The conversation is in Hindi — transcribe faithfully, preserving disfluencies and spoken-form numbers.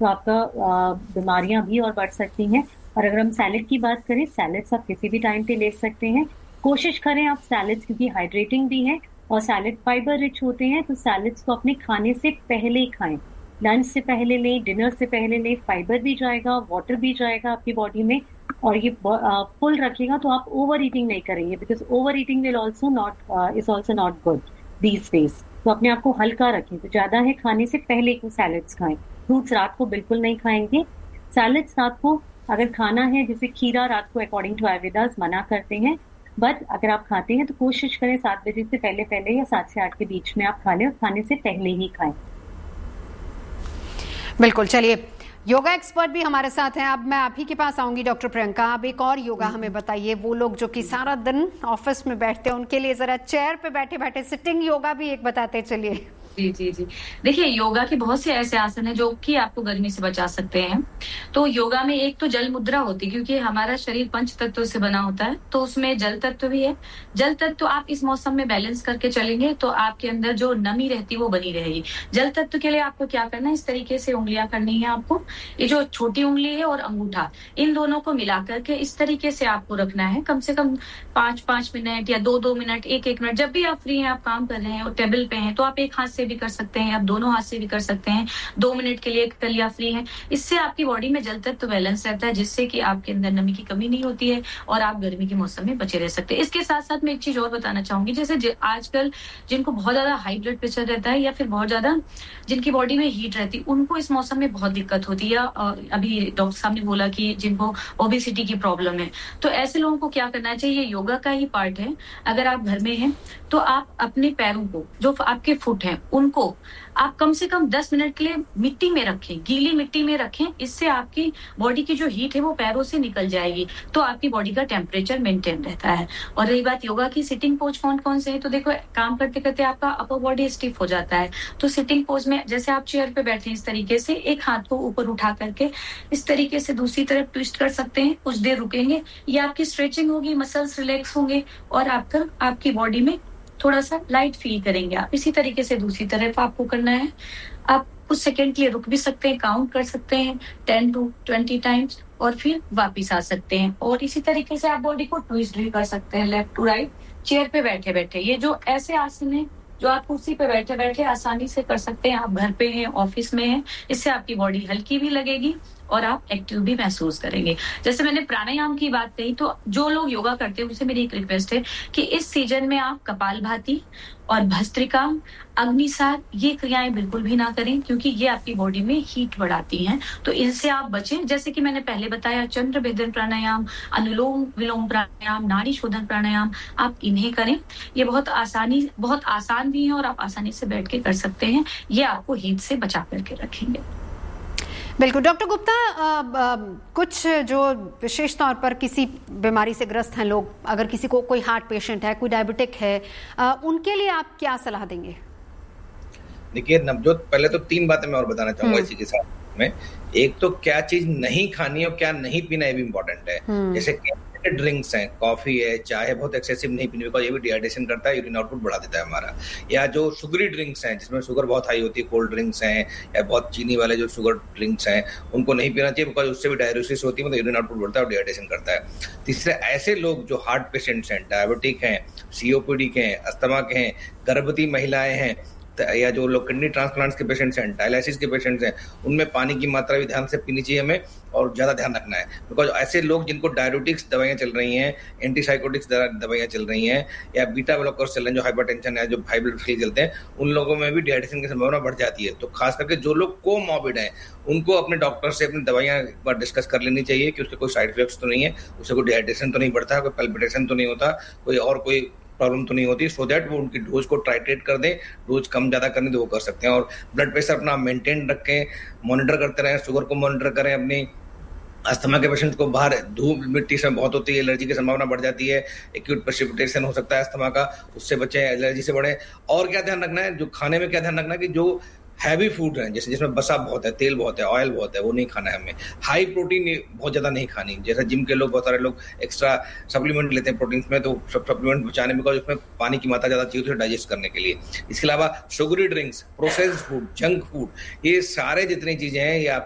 तो आपका बीमारियां भी और बढ़ सकती हैं। और अगर हम सैलेड की बात करें, सैलेड्स आप किसी भी टाइम पे ले सकते हैं। कोशिश करें आप सैलेड्स, क्योंकि हाइड्रेटिंग भी है और सैलेड फाइबर रिच होते हैं, तो सैलेड्स को अपने खाने से पहले ही खाएं। लंच से पहले लें, डिनर से पहले लें, फाइबर भी जाएगा, वाटर भी जाएगा आपकी बॉडी में, और ये फुल रखेगा, तो आप ओवर ईटिंग नहीं करेंगे, because over eating will also not is also not good these days. तो अपने आप को हल्का रखें, तो ज्यादा है खाने से पहले को सैलेड्स खाएं। फ्रूट्स रात को बिल्कुल नहीं खाएंगे। सैलेड्स रात को अगर खाना है, जैसे खीरा रात को अकॉर्डिंग टू आयुर्वेदास मना करते हैं, बट अगर आप खाते हैं तो कोशिश करें सात बजे से पहले पहले या सात से आठ के बीच में आप खा लें, और खाने से पहले ही खाएं। बिल्कुल। चलिए, योगा एक्सपर्ट भी हमारे साथ हैं। अब मैं आप ही के पास आऊंगी डॉक्टर प्रियंका। आप एक और योगा हमें बताइए, वो लोग जो कि सारा दिन ऑफिस में बैठते हैं उनके लिए जरा चेयर पे बैठे बैठे सिटिंग योगा भी एक बताते चलिए। जी जी जी देखिए, योगा के बहुत से ऐसे आसन हैं जो कि आपको गर्मी से बचा सकते हैं। तो योगा में एक तो जल मुद्रा होती है, क्योंकि हमारा शरीर पंच तत्वों से बना होता है, तो उसमें जल तत्व भी है। जल तत्व आप इस मौसम में बैलेंस करके चलेंगे तो आपके अंदर जो नमी रहती है वो बनी रहेगी। जल तत्व के लिए आपको क्या करना है, इस तरीके से उंगलियां करनी है आपको। ये जो छोटी उंगली है और अंगूठा, इन दोनों को मिला करके इस तरीके से आपको रखना है, कम से कम पांच पांच मिनट या दो दो मिनट, एक एक मिनट। जब भी आप फ्री हैं, आप काम कर रहे हैं और टेबल पे हैं, तो आप एक हाथ से भी कर सकते हैं, आप दोनों हाथ से भी कर सकते हैं। दो मिनट के लिए कर लिया, फ्री हैं। इससे आपकी बॉडी में जल तत्व बैलेंस रहता है, जिससे कि आपके अंदर नमी की कमी नहीं होती है और आप गर्मी के मौसम में बचे रह सकते हैं। इसके साथ साथ मैं एक चीज और बताना चाहूंगी, जैसे आजकल जिनको बहुत ज्यादा हाई ब्लड प्रेशर रहता है या फिर बहुत ज्यादा जिनकी बॉडी में हीट रहती है, उनको इस मौसम में बहुत दिक्कत होती है। अभी डॉक्टर साहब ने बोला कि जिनको ओबेसिटी की प्रॉब्लम है, तो ऐसे लोगों को क्या करना चाहिए, योगा का ही पार्ट है। अगर आप घर में हैं तो आप अपने पैरों को, जो आपके फुट हैं, उनको आप कम से कम दस मिनट के लिए मिट्टी में रखें, गीली मिट्टी में रखें। इससे आपकी बॉडी की जो हीट है वो पैरों से निकल जाएगी, तो आपकी बॉडी का टेम्परेचर मेंटेन रहता है। और रही बात योगा की, सिटिंग पोज कौन कौन से है, तो देखो काम करते करते आपका अपर बॉडी स्टिफ हो जाता है, तो सिटिंग पोज में जैसे आप चेयर पे बैठे इस तरीके से एक हाथ को ऊपर उठा करके इस तरीके से दूसरी तरफ ट्विस्ट कर सकते हैं। कुछ देर रुकेंगे, ये आपकी स्ट्रेचिंग होगी, मसल्स रिलैक्स होंगे और आपका आपकी बॉडी में थोड़ा सा लाइट फील करेंगे आप। इसी तरीके से दूसरी तरफ आपको करना है। आप कुछ सेकंड के लिए रुक भी सकते हैं, काउंट कर सकते हैं टेन टू ट्वेंटी टाइम्स और फिर वापस आ सकते हैं। और इसी तरीके से आप बॉडी को ट्विस्ट भी कर सकते हैं लेफ्ट टू राइट, चेयर पे बैठे बैठे। ये जो ऐसे आसन है जो आप कुर्सी पे बैठे बैठे आसानी से कर सकते हैं, आप घर पे हैं, ऑफिस में हैं, इससे आपकी बॉडी हल्की भी लगेगी और आप एक्टिव भी महसूस करेंगे। जैसे मैंने प्राणायाम की बात कही, तो जो लोग योगा करते हैं उनसे मेरी एक रिक्वेस्ट है कि इस सीजन में आप कपालभाति और भस्त्रिका, अग्निसार, ये क्रियाएं बिल्कुल भी ना करें, क्योंकि ये आपकी बॉडी में हीट बढ़ाती हैं, तो इनसे आप बचें। जैसे कि मैंने पहले बताया, चंद्र भेदन प्राणायाम, अनुलोम विलोम प्राणायाम, नाड़ी शोधन प्राणायाम, आप इन्हें करें। ये बहुत आसानी बहुत आसान भी है और आप आसानी से बैठ के कर सकते हैं। ये आपको हीट से बचा करके रखेंगे। बिल्कुल। डॉक्टर गुप्ता, आ, आ, कुछ जो विशेष तौर पर किसी बीमारी से ग्रस्त हैं लोग, अगर किसी को कोई हार्ट पेशेंट है, कोई डायबिटिक है, आ, उनके लिए आप क्या सलाह देंगे? देखिए नवजोत, पहले तो तीन बातें मैं और बताना चाहूंगा इसी के साथ में। एक तो क्या चीज नहीं खानी है और क्या नहीं पीना, ये भी इम्पोर्टेंट है। जैसे ड्रिंक्स हैं, कॉफी है, चाय है, बहुत एक्सेसिव नहीं पीने, बिकॉज ये भी डिहाइड्रेशन करता है, यूरिन आउटपुट बढ़ा देता है हमारा। या जो शुगरी ड्रिंक्स हैं जिसमें शुगर बहुत हाई होती है, कोल्ड ड्रिंक्स हैं या बहुत चीनी वाले जो शुगर ड्रिंक्स हैं, उनको नहीं पीना चाहिए, बिकॉज उससे भी डायरेसिस होती है, मतलब यूरिन आउटपुट बढ़ता है और डिहाइड्रेशन करता है। तीसरे, ऐसे लोग जो हार्ट पेशेंट्स हैं, डायबिटिक हैं, सीओपीडी के हैं, अस्थमा के हैं, गर्भवती महिलाएं हैं, या जो लोग किडनी ट्रांसप्लांट्स के पेशेंट्स हैं, डायलिसिस के पेशेंट्स हैं, उनमें पानी की मात्रा भी ध्यान से पीनी चाहिए हमें और ज़्यादा ध्यान रखना है। बिकॉज ऐसे लोग जिनको डायबिटिक्स दवाइयाँ चल रही हैं, एंटीसाइकोटिक्स दवाइयाँ चल रही हैं या बीटा ब्लॉकर्स चल रहे हैं जो हाइपरटेंशन है, जो हाई ब्लड प्रेशर चलते हैं, उन लोगों में भी डिहाइड्रेशन की संभावना बढ़ जाती है। तो खास करके जो लोग कोमॉर्बिड हैं, उनको अपने डॉक्टर से अपनी दवाइयाँ एक बार डिस्कस कर लेनी चाहिए कि उसके कोई साइड इफेक्ट्स तो नहीं है, उससे कोई डिहाइड्रेशन तो नहीं बढ़ता, कोई पैल्पिटेशन तो नहीं होता, कोई और कोई प्रॉब्लम तो नहीं होती, सो दैट वो उनकी डोज को टाइट्रेट कर दें। डोज कम ज़्यादा करने तो वो कर सकते हैं। और ब्लड प्रेशर अपना मेंटेन रखें, मॉनिटर करते रहें, शुगर को मॉनिटर करें अपनी। अस्थमा के पेशेंट को बाहर धूप मिट्टी से बहुत होती है, एलर्जी की संभावना बढ़ जाती है, एक्यूट प्रेसिपिटेशन हो सकता है अस्थमा का, उससे बचें, एलर्जी से बढ़े। और क्या ध्यान रखना है, जो खाने में क्या ध्यान रखना है कि जो हैवी फूड है, जैसे जिसमें बसा बहुत है, तेल बहुत है, ऑयल बहुत है, वो नहीं खाना है हमें। हाई प्रोटीन बहुत ज्यादा नहीं खानी, जैसे जिम के लोग, बहुत सारे लोग एक्स्ट्रा सप्लीमेंट लेते हैं प्रोटीन में, तो सब सप्लीमेंट बचाने में, बिकॉज उसमें पानी की मात्रा ज्यादा चाहिए होती है डाइजेस्ट करने के लिए। इसके अलावा sugary drinks, processed food, junk food, ये सारे जितनी चीजें हैं ये